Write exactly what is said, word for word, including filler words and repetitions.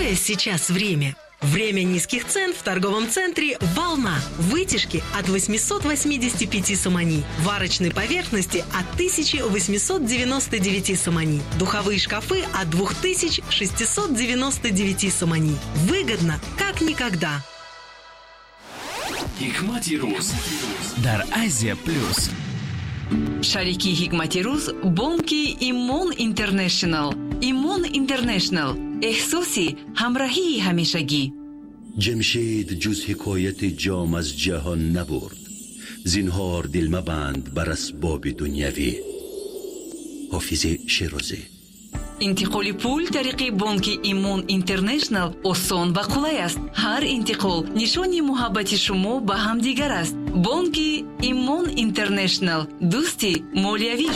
Какое сейчас время? Время низких цен в торговом центре «Волна». Вытяжки от восемьсот восемьдесят пять сомани. Варочной поверхности от тысяча восемьсот девяносто девять сомани. Духовые шкафы от две тысячи шестьсот девяносто девять сомани. Выгодно, как никогда. Hikmati Ruz дар Азия плюс. Шарики Hikmati Ruz бонки Имон Интернешнл. Имон Интернешнл. احساسی همراهی همیشگی. جمشید جز حکایت جام از جهان نبرد، زینهار دل مبند بر اسباب دنیوی. حافظ شیرازی. انتقال پول طریق بانک ایمون اینترنشنل آسان و قلای است. هر انتقال نشانی محبت شما به همدیگر است. بانک ایمون اینترنشنل، دوستی مالیوی.